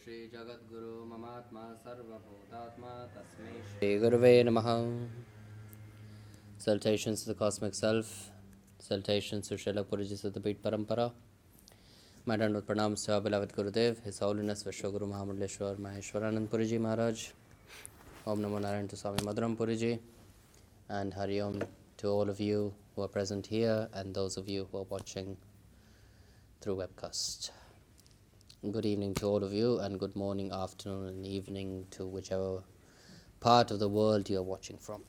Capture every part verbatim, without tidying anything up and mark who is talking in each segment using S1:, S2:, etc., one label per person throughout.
S1: Shri Jagadguru Mamatma Sarvabhutatma Tasmai Shri Guruve Namaha. Salutations to the Cosmic Self. Salutations to Srila Puriji Siddhapit Parampara. My Dandavad Pranams to our beloved Gurudev, His Holiness Vishwaguru Mahamudleshwar Maheshwaranand Puriji Maharaj. Om Namo Narayan to Swami Madhuram Puriji. And Hari Om to all of you who are present here and those of you who are watching through webcast. Good evening to all of you, and good morning, afternoon, and evening to whichever part of the world you are watching from.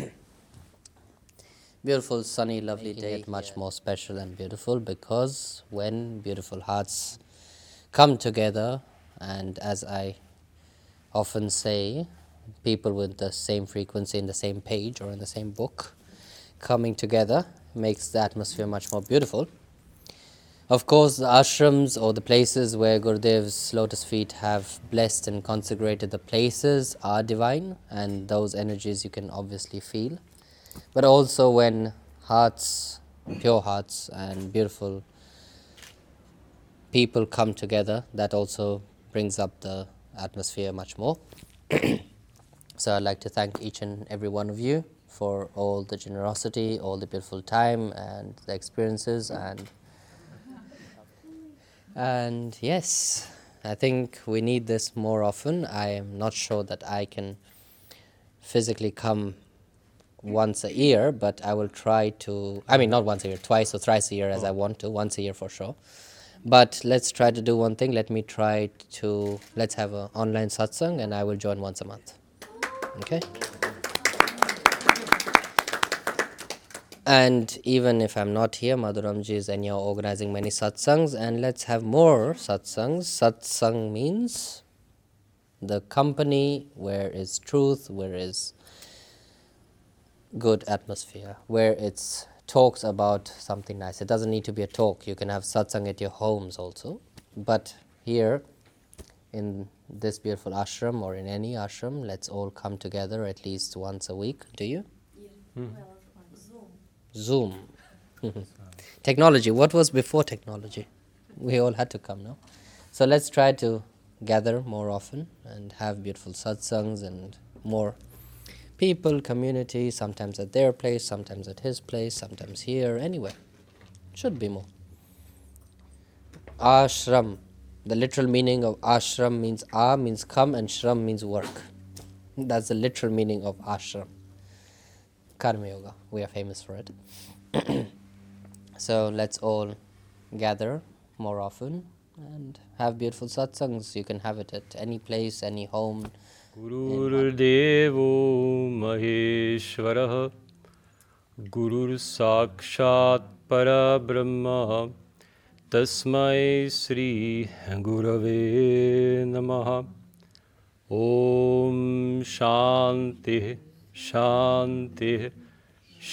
S1: Beautiful, sunny, lovely day, yet much more special and beautiful because when beautiful hearts come together, and as I often say, people with the same frequency in the same page or in the same book coming together makes the atmosphere much more beautiful. Of course, the ashrams or the places where Gurudev's lotus feet have blessed and consecrated the places are divine, and those energies you can obviously feel. But also when hearts, pure hearts and beautiful people come together, that also brings up the atmosphere much more. So I'd like to thank each and every one of you for all the generosity, all the beautiful time and the experiences, and And yes, I think we need this more often. I am not sure that I can physically come once a year, but I will try to, I mean, not once a year, twice or thrice a year as I want to, once a year for sure. But let's try to do one thing. Let me try to, let's have an online satsang, and I will join once a month. Okay? And even if I'm not here, Madhuramji is anyhow organizing many satsangs, and let's have more satsangs. Satsang means the company where is truth, where is good atmosphere, where it's talks about something nice. It doesn't need to be a talk. You can have satsang at your homes also. But here in this beautiful ashram or in any ashram, let's all come together at least once a week. Do you?
S2: Yeah. Hmm. Well, on
S1: Zoom. Zoom. Technology. What was before technology? We all had to come, no? So let's try to gather more often and have beautiful satsangs and more people, community, sometimes at their place, sometimes at his place, sometimes here, anywhere. Should be more. Ashram. The literal meaning of ashram means a means come and shram means work. That's the literal meaning of ashram. Karma Yoga. We are famous for it. So let's all gather more often and have beautiful satsangs. You can have it at any place, any home.
S2: Gurur Devo Maheshwara Gurur Sakshat Parabrahma Tasmai Sri Gurave Namaha. Om Shanti Shanti